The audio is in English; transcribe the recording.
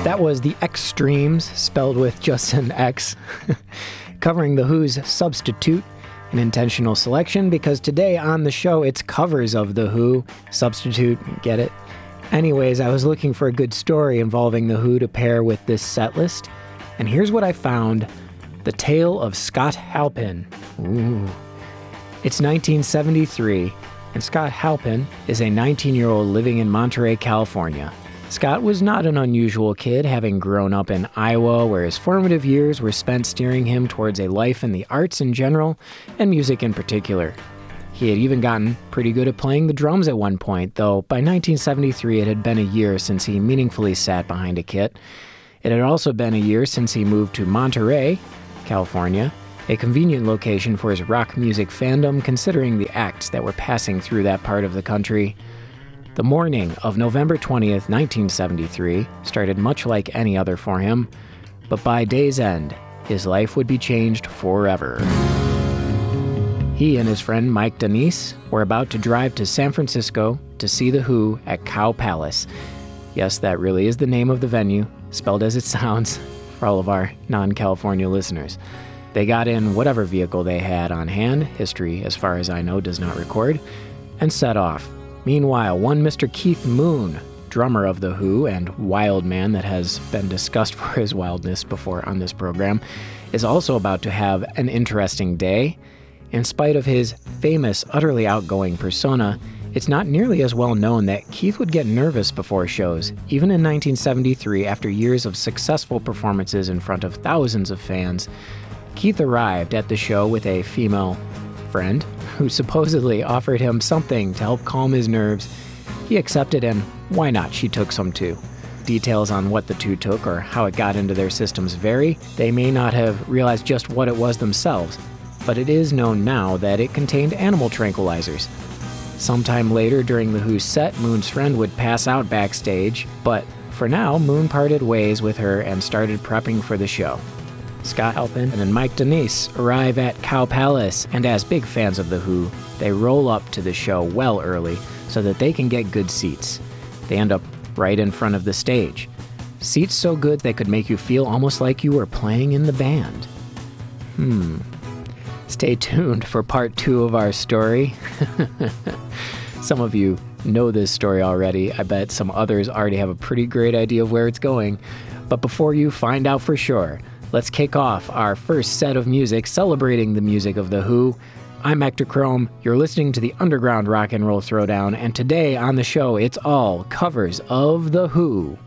That was The Extremes, spelled with just an X, covering The Who's Substitute, an intentional selection because today on the show it's covers of The Who. Substitute, get it? Anyways, I was looking for a good story involving The Who to pair with this set list, and here's what I found. The Tale of Scott Halpin. Ooh. It's 1973, and Scott Halpin is a 19-year-old living in Monterey, California. Scott was not an unusual kid, having grown up in Iowa, where his formative years were spent steering him towards a life in the arts in general, and music in particular. He had even gotten pretty good at playing the drums at one point, though by 1973 it had been a year since he meaningfully sat behind a kit. It had also been a year since he moved to Monterey, California, a convenient location for his rock music fandom considering the acts that were passing through that part of the country. The morning of November 20th, 1973 started much like any other for him, but by day's end, his life would be changed forever. He and his friend Mike Denise were about to drive to San Francisco to see The Who at Cow Palace. Yes, that really is the name of the venue, spelled as it sounds, for all of our non-California listeners. They got in whatever vehicle they had on hand, history, as far as I know, does not record, and set off. Meanwhile, one Mr. Keith Moon, drummer of The Who and wild man that has been discussed for his wildness before on this program, is also about to have an interesting day. In spite of his famous, utterly outgoing persona, it's not nearly as well known that Keith would get nervous before shows, even in 1973 after years of successful performances in front of thousands of fans. Keith arrived at the show with a female friend who supposedly offered him something to help calm his nerves. He accepted, and why not, she took some too. Details on what the two took or how it got into their systems vary. They may not have realized just what it was themselves, but it is known now that it contained animal tranquilizers. Sometime later during The Who's set, Moon's friend would pass out backstage, but for now, Moon parted ways with her and started prepping for the show. Scott Halpin and Mike Denise arrive at Cow Palace, and as big fans of The Who, they roll up to the show well early so that they can get good seats. They end up right in front of the stage. Seats so good they could make you feel almost like you were playing in the band. Stay tuned for part 2 of our story. Some of you know this story already. I bet some others already have a pretty great idea of where it's going. But before you find out for sure, let's kick off our first set of music celebrating the music of The Who. I'm Ectochrome, you're listening to the Underground Rock and Roll Throwdown, and today on the show it's all covers of The Who.